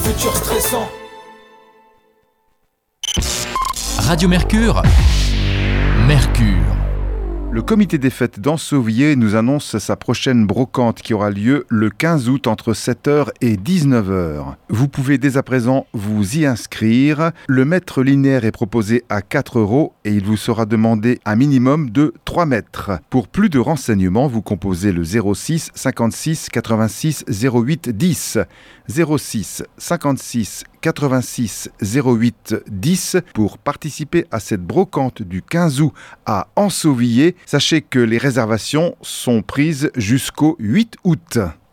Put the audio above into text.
futur stressant. Radio Mercure, Mercure. Le comité des fêtes d'Ansauviers nous annonce sa prochaine brocante qui aura lieu le 15 août entre 7h et 19h. Vous pouvez dès à présent vous y inscrire. Le mètre linéaire est proposé à 4 € et il vous sera demandé un minimum de 3 mètres. Pour plus de renseignements, vous composez le 06 56 86 08 10. 06 56 86 08 10 pour participer à cette brocante du 15 août à Ansauviers. Sachez que les réservations sont prises jusqu'au 8 août.